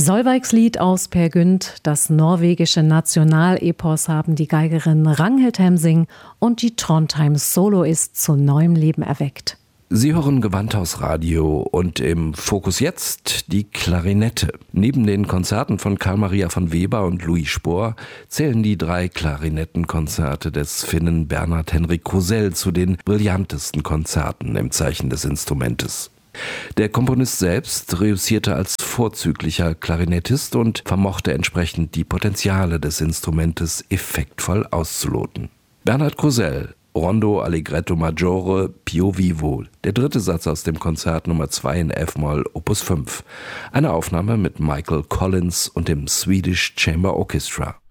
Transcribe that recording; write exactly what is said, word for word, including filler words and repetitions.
Solveigs Lied aus Peer Gynt, das norwegische Nationalepos, haben die Geigerin Ragnhild Hemsing und die Trondheim Soloist zu neuem Leben erweckt. Sie hören Gewandhaus-Radio und im Fokus jetzt die Klarinette. Neben den Konzerten von Carl Maria von Weber und Louis Spohr zählen die drei Klarinettenkonzerte des Finnen Bernhard Henrik Kosell zu den brillantesten Konzerten im Zeichen des Instrumentes. Der Komponist selbst reüssierte als vorzüglicher Klarinettist und vermochte entsprechend die Potenziale des Instrumentes effektvoll auszuloten. Bernhard Kosell, Rondo Allegretto Maggiore Pio Vivo, der dritte Satz aus dem Konzert Nummer zwei in F-Moll Opus fünf. Eine Aufnahme mit Michael Collins und dem Swedish Chamber Orchestra.